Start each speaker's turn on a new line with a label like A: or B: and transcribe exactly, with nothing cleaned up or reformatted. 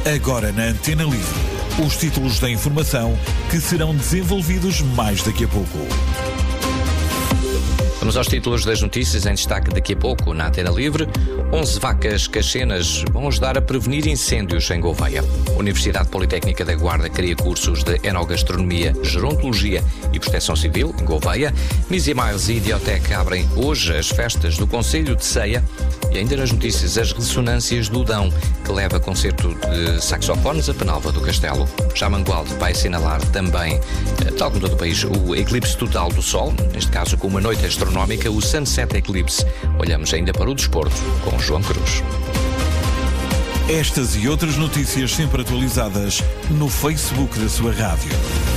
A: Agora na Antena Livre, os títulos da informação que serão desenvolvidos mais daqui a pouco.
B: Vamos aos títulos das notícias em destaque daqui a pouco na Antena Livre. onze vacas caxenas vão ajudar a prevenir incêndios em Gouveia. A Universidade Politécnica da Guarda cria cursos de enogastronomia, gerontologia e proteção civil em Gouveia. Misia Miles e Idiotec abrem hoje as festas do Conselho de Ceia. E ainda nas notícias, as ressonâncias do Dão, que leva concerto de saxofones a Penalva do Castelo. Já Mangualde vai assinalar também, tal como todo o país, o eclipse total do Sol, neste caso com uma noite astronómica, o Sunset Eclipse. Olhamos ainda para o desporto com João Cruz.
A: Estas e outras notícias sempre atualizadas no Facebook da sua rádio.